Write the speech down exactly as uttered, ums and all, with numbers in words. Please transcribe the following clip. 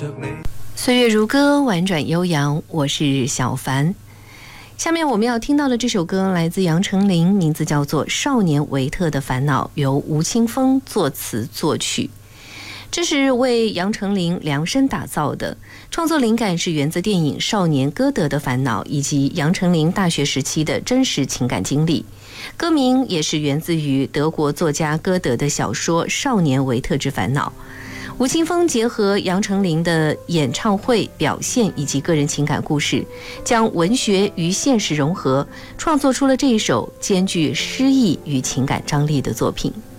岁月如歌，婉转悠扬，我是小凡。下面我们要听到的这首歌来自杨丞琳，名字叫做《少年维特的烦恼》，由吴青峰作词作曲。这是为杨丞琳量身打造的，创作灵感是源自电影《少年歌德的烦恼》以及杨丞琳大学时期的真实情感经历。歌名也是源自于德国作家歌德的小说《少年维特之烦恼》。吴青峰结合杨丞琳的演唱会表现以及个人情感故事，将文学与现实融合，创作出了这一首兼具诗意与情感张力的作品。